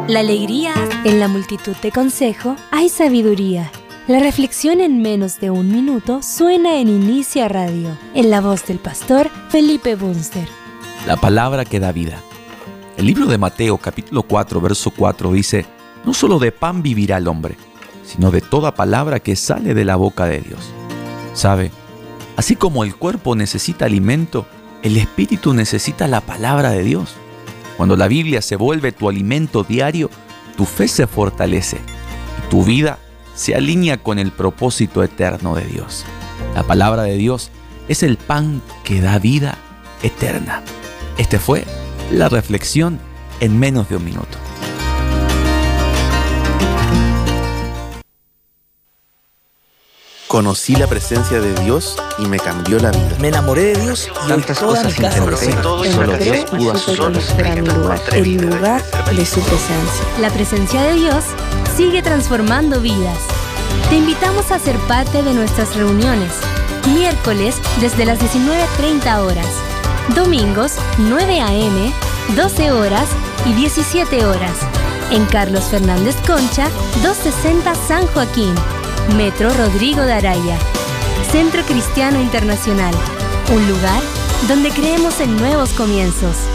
La alegría, en la multitud de consejo, hay sabiduría. La reflexión en menos de un minuto suena en Inicia Radio, en la voz del pastor Felipe Bunster. La palabra que da vida. El libro de Mateo, capítulo 4, verso 4 dice: no solo de pan vivirá el hombre, sino de toda palabra que sale de la boca de Dios. ¿Sabe? Así como el cuerpo necesita alimento, el espíritu necesita la palabra de Dios. Cuando la Biblia se vuelve tu alimento diario, tu fe se fortalece y tu vida se alinea con el propósito eterno de Dios. La palabra de Dios es el pan que da vida eterna. Esta fue la reflexión en menos de un minuto. Conocí la presencia de Dios y me cambió la vida. Me enamoré de Dios y hoy toda mi casa lo sé. Solo Dios pudo hacer. El lugar de su presencia. La presencia de Dios sigue transformando vidas. Te invitamos a ser parte de nuestras reuniones. Miércoles desde las 19:30 horas. Domingos 9 a.m., 12 horas y 17 horas. En Carlos Fernández Concha, 260 San Joaquín. Metro Rodrigo de Araya. Centro Cristiano Internacional. Un lugar donde creemos en nuevos comienzos.